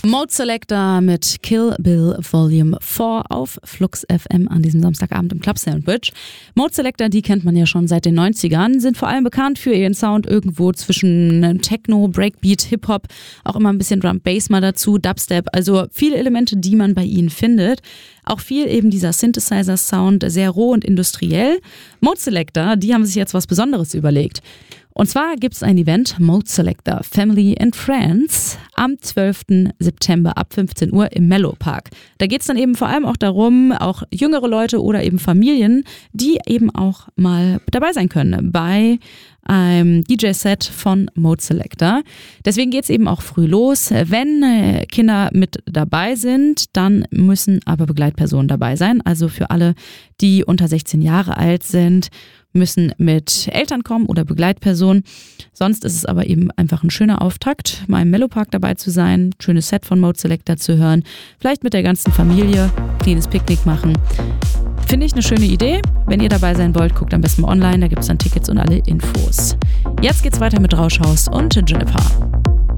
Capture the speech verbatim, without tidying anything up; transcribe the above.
Mode Selector mit Kill Bill Volume vier auf Flux F M an diesem Samstagabend im Club Sandwich. Mode Selector, die kennt man ja schon seit den neunzigern, sind vor allem bekannt für ihren Sound irgendwo zwischen Techno, Breakbeat, Hip-Hop, auch immer ein bisschen Drum-Bass mal dazu, Dubstep, also viele Elemente, die man bei ihnen findet. Auch viel eben dieser Synthesizer-Sound, sehr roh und industriell. Mode Selector, die haben sich jetzt was Besonderes überlegt. Und zwar gibt es ein Event, Mode Selector Family and Friends, am zwölften September ab fünfzehn Uhr im Mellow Park. Da geht es dann eben vor allem auch darum, auch jüngere Leute oder eben Familien, die eben auch mal dabei sein können bei einem D J-Set von Mode Selector. Deswegen geht es eben auch früh los. Wenn äh, Kinder mit dabei sind, dann müssen aber Begleitpersonen dabei sein. Also für alle, die unter sechzehn Jahre alt sind, müssen mit Eltern kommen oder Begleitpersonen. Sonst ist es aber eben einfach ein schöner Auftakt, mal im Mellow Park dabei zu sein, schönes Set von Mode Selector zu hören, vielleicht mit der ganzen Familie, kleines Picknick machen. Finde ich eine schöne Idee. Wenn ihr dabei sein wollt, guckt am besten mal online, da gibt es dann Tickets und alle Infos. Jetzt geht's weiter mit Rauschhaus und Juniper.